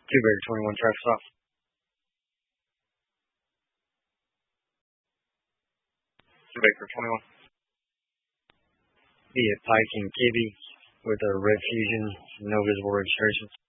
Baker 21, traffic stop. Baker 21. Be at Pike and Kibby with a Red Fusion, no visible registration.